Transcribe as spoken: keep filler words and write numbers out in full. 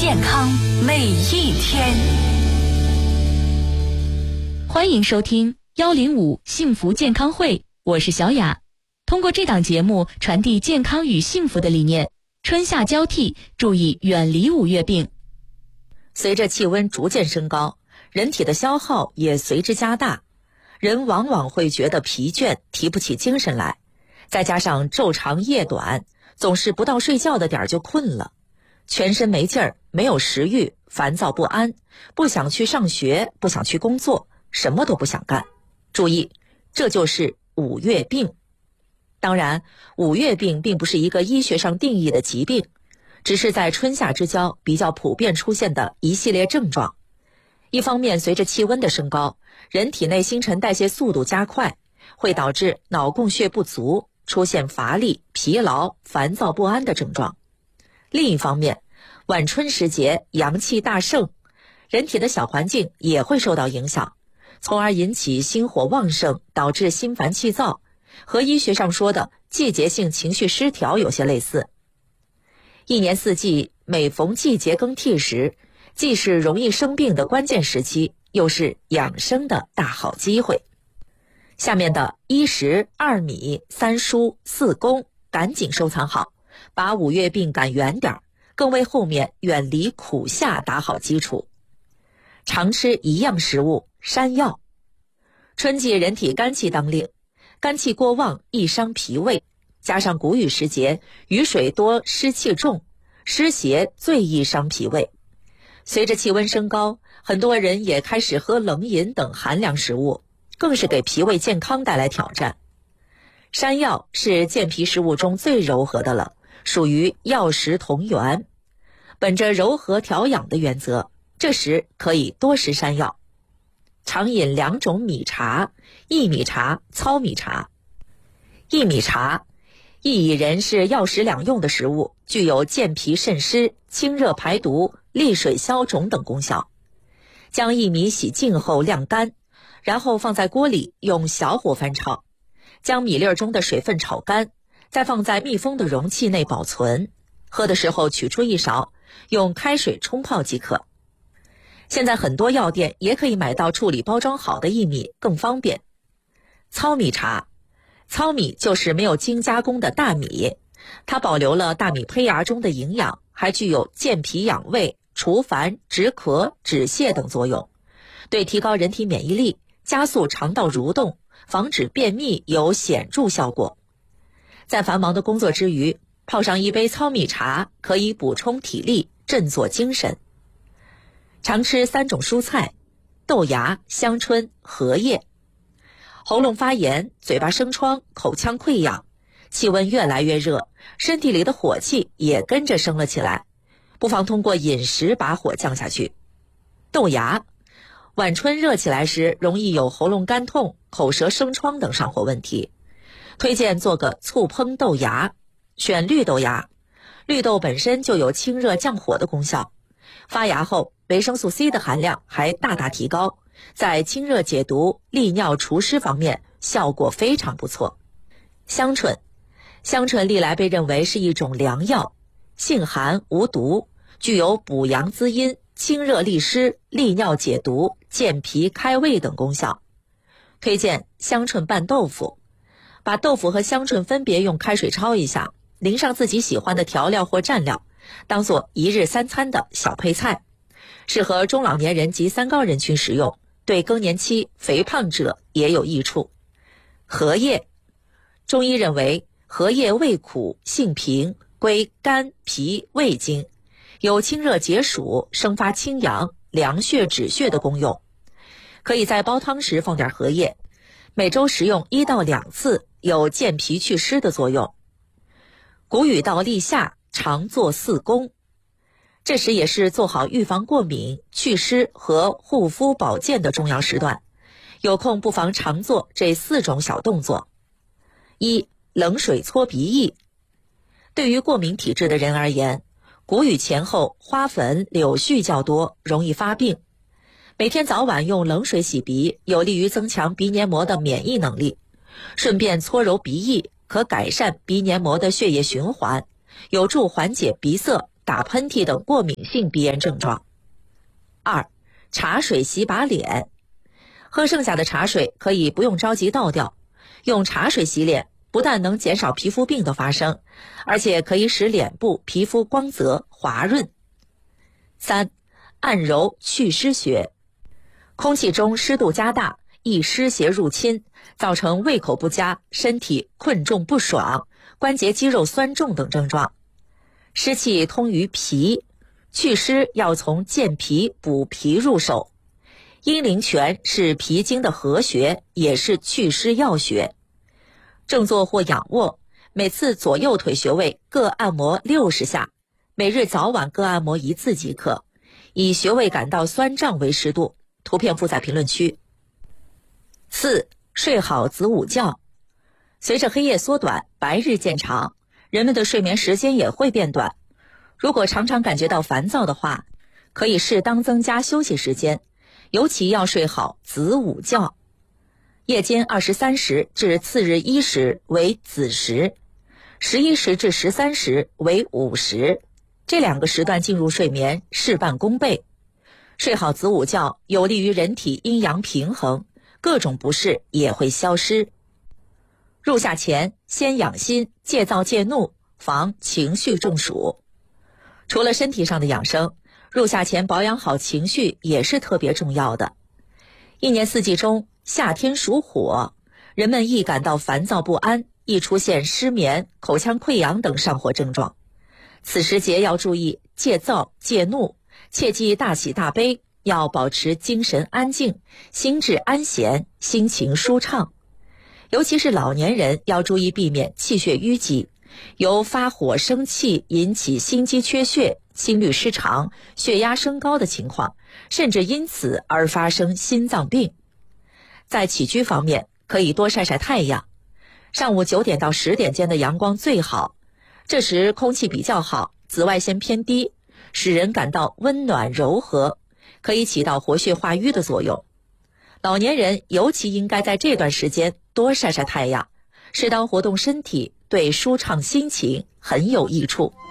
健康每一天。 欢迎收听幺零五幸福健康会，我是小雅。通过这档节目传递健康与幸福的理念，春夏交替，注意远离五月病。 随着气温逐渐升高，人体的消耗也随之加大，人往往会觉得疲倦，提不起精神来，再加上昼长夜短，总是不到睡觉的点儿就困了，全身没劲儿，没有食欲，烦躁不安，不想去上学，不想去工作，什么都不想干。注意，这就是五月病。当然，五月病并不是一个医学上定义的疾病，只是在春夏之交比较普遍出现的一系列症状。一方面，随着气温的升高，人体内新陈代谢速度加快，会导致脑供血不足，出现乏力、疲劳、烦躁不安的症状。另一方面，晚春时节阳气大盛，人体的小环境也会受到影响，从而引起心火旺盛，导致心烦气躁，和医学上说的季节性情绪失调有些类似。一年四季，每逢季节更替时，既是容易生病的关键时期，又是养生的大好机会。下面的一食、二米、三蔬、四功赶紧收藏好，把五月病赶远点儿，更为后面远离苦夏打好基础。常吃一样食物，山药。春季人体肝气当令，肝气过旺易伤脾胃，加上谷雨时节雨水多湿气重，湿邪最易伤脾胃。随着气温升高，很多人也开始喝冷饮等寒凉食物，更是给脾胃健康带来挑战。山药是健脾食物中最柔和的了，属于药食同源。本着柔和调养的原则，这时可以多食山药。常饮两种米茶，薏米茶、糙米茶。薏米茶，薏仁是药食两用的食物，具有健脾渗湿、清热排毒、利水消肿等功效。将薏米洗净后晾干，然后放在锅里用小火翻炒，将米粒中的水分炒干，再放在密封的容器内保存。喝的时候取出一勺，用开水冲泡即可。现在很多药店也可以买到处理包装好的薏米，更方便。糙米茶，糙米就是没有精加工的大米，它保留了大米胚芽中的营养，还具有健脾养胃、除烦、止渴、止泻等作用，对提高人体免疫力、加速肠道蠕动、防止便秘有显著效果。在繁忙的工作之余，泡上一杯糙米茶，可以补充体力，振作精神。常吃三种蔬菜，豆芽、香椿、荷叶。喉咙发炎、嘴巴生疮、口腔溃疡，气温越来越热，身体里的火气也跟着升了起来，不妨通过饮食把火降下去。豆芽，晚春热起来时容易有喉咙干痛、口舌生疮等上火问题，推荐做个醋烹豆芽，选绿豆芽。绿豆本身就有清热降火的功效，发芽后维生素 C 的含量还大大提高，在清热解毒、利尿除湿方面效果非常不错。香椿，香椿历来被认为是一种良药，性寒无毒，具有补阳滋阴、清热利湿、利尿解毒、健脾开胃等功效。推荐香椿拌豆腐，把豆腐和香椿分别用开水焯一下，淋上自己喜欢的调料或蘸料，当做一日三餐的小配菜，适合中老年人及三高人群食用，对更年期肥胖者也有益处。荷叶，中医认为荷叶味苦，性平，归肝、脾、胃经，有清热解暑、生发清阳、凉血止血的功用。可以在煲汤时放点荷叶，每周食用一到两次，有健脾祛湿的作用。谷雨到立夏，常做四功，这时也是做好预防过敏、祛湿和护肤保健的重要时段，有空不妨常做这四种小动作。一、冷水搓鼻翼。对于过敏体质的人而言，谷雨前后花粉、柳絮较多，容易发病。每天早晚用冷水洗鼻，有利于增强鼻黏膜的免疫能力，顺便搓揉鼻翼，可改善鼻黏膜的血液循环，有助缓解鼻塞、 打喷嚏等过敏性鼻炎症状。二、茶水洗把脸。喝剩下的茶水可以不用着急倒掉，用茶水洗脸不但能减少皮肤病的发生，而且可以使脸部皮肤光泽滑润。三、按揉祛湿穴。空气中湿度加大，易湿邪入侵，造成胃口不佳、身体困重不爽、关节肌肉酸重等症状。湿气通于脾，祛湿要从健脾补脾入手。阴陵泉是脾经的合穴，也是祛湿要穴。正坐或仰卧，每次左右腿穴位各按摩六十下，每日早晚各按摩一次即可。以穴位感到酸胀为适度。图片附在评论区。四、睡好子午觉。随着黑夜缩短，白日渐长，人们的睡眠时间也会变短。如果常常感觉到烦躁的话，可以适当增加休息时间，尤其要睡好子午觉。夜间二十三时至次日一时为子时，十一时至十三时为午时，这两个时段进入睡眠事半功倍。睡好子午觉有利于人体阴阳平衡，各种不适也会消失。入夏前先养心，戒躁戒怒，防情绪中暑。除了身体上的养生，入夏前保养好情绪也是特别重要的。一年四季中，夏天属火，人们易感到烦躁不安，易出现失眠、口腔溃疡等上火症状。此时节要注意戒躁戒怒，切忌大喜大悲，要保持精神安静，心智安闲，心情舒畅。尤其是老年人要注意避免气血淤积，由发火生气引起心肌缺血、心律失常、血压升高的情况，甚至因此而发生心脏病。在起居方面，可以多晒晒太阳。上午九点到十点间的阳光最好，这时空气比较好，紫外线偏低，使人感到温暖柔和，可以起到活血化瘀的作用。老年人尤其应该在这段时间多晒晒太阳，适当活动身体，对舒畅心情很有益处。